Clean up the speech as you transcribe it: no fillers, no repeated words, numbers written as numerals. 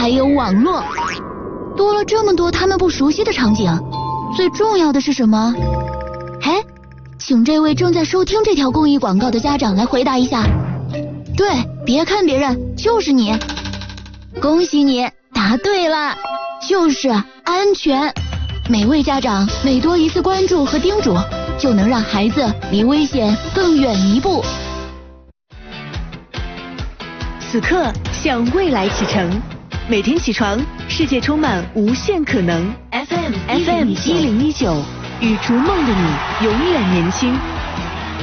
还有网络，多了这么多他们不熟悉的场景。最重要的是什么？哎，请这位正在收听这条公益广告的家长来回答一下。对，别看别人，就是你。恭喜你，答对了，就是安全。每位家长每多一次关注和叮嘱，就能让孩子离危险更远一步。 此刻向未来启程，每天起床，世界充满无限可能。FM 1019，与逐梦的你永远年轻。